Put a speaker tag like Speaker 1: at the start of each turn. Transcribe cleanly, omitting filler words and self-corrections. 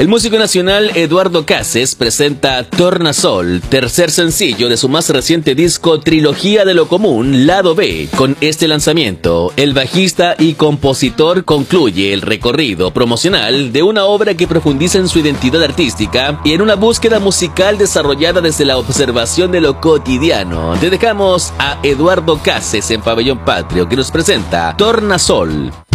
Speaker 1: El músico nacional Eduardo Cases presenta Tornasol, tercer sencillo de su más reciente disco Trilogía de lo Común, Lado B. Con este lanzamiento, el bajista y compositor concluye el recorrido promocional de una obra que profundiza en su identidad artística y en una búsqueda musical desarrollada desde la observación de lo cotidiano. Te dejamos a Eduardo Cases en Pabellón Patrio, que nos presenta Tornasol.